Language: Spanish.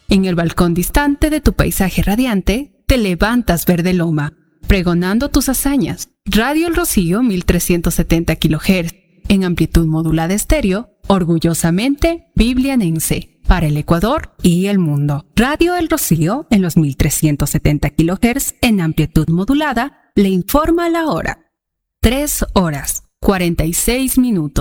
En el balcón distante de tu paisaje radiante, te levantas verde loma, pregonando tus hazañas. Radio El Rocío 1370 kHz, en amplitud modulada estéreo, orgullosamente biblianense, para el Ecuador y el mundo. Radio El Rocío, en los 1370 kHz, en amplitud modulada, le informa la hora. 3 horas, 46 minutos.